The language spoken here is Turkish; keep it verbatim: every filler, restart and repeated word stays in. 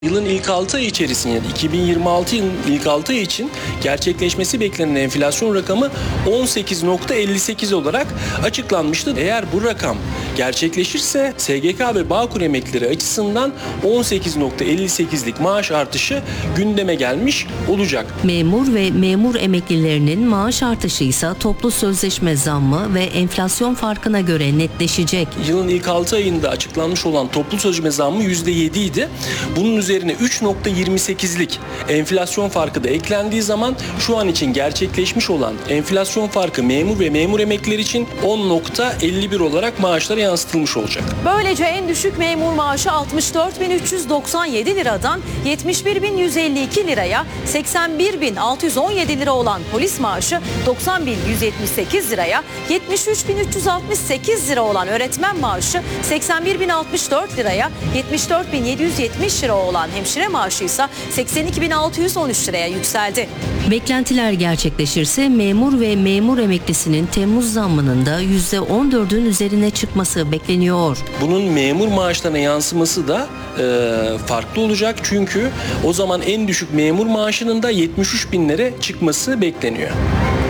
Yılın ilk altı ay içerisinde iki bin yirmi altı yılının ilk altı ay için gerçekleşmesi beklenen enflasyon rakamı on sekiz nokta elli sekiz olarak açıklanmıştı. Eğer bu rakam gerçekleşirse S G K ve Bağkur emeklileri açısından on sekiz nokta elli sekizlik maaş artışı gündeme gelmiş olacak. Memur ve memur emeklilerinin maaş artışı ise toplu sözleşme zammı ve enflasyon farkına göre netleşecek. Yılın ilk altı ayında açıklanmış olan toplu sözleşme zammı yüzde yedi idi. Bunun üzerine üç nokta yirmi sekizlik enflasyon farkı da eklendiği zaman şu an için gerçekleşmiş olan enflasyon farkı memur ve memur emeklileri için on nokta elli bir olarak maaşlara yansıtılmış olacak. Böylece en düşük memur maaşı altmış dört bin üç yüz doksan yedi liradan yetmiş bir bin yüz elli iki liraya, seksen bir bin altı yüz on yedi lira olan polis maaşı doksan bin yüz yetmiş sekiz liraya, yetmiş üç bin üç yüz altmış sekiz lira olan öğretmen maaşı seksen bir bin altmış dört liraya, yetmiş dört bin yedi yüz yetmiş lira olan hemşire maaşı ise seksen iki bin altı yüz on üç liraya yükseldi. Beklentiler gerçekleşirse memur ve memur emeklisinin Temmuz zammının da yüzde on dördün üzerine çıkması bekleniyor. Bunun memur maaşlarına yansıması da e, farklı olacak çünkü o zaman en düşük memur maaşının da yetmiş üç binlere çıkması bekleniyor.